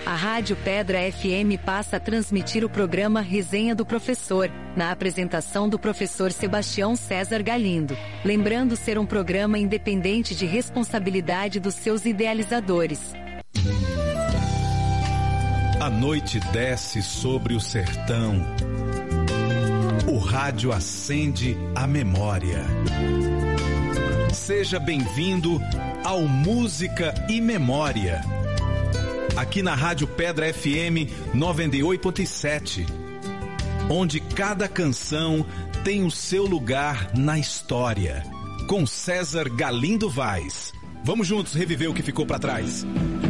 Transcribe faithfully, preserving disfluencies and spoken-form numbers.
A Rádio Pedra F M passa a transmitir o programa Resenha do Professor, na apresentação do professor Sebastião César Galindo, lembrando ser um programa independente de responsabilidade dos seus idealizadores. A noite desce sobre o sertão. O rádio acende a memória. Seja bem-vindo ao Música e Memória. Aqui na Rádio Pedra F M noventa e oito ponto sete, onde cada canção tem o seu lugar na história. Com César Galindo Vaz. Vamos juntos reviver o que ficou para trás.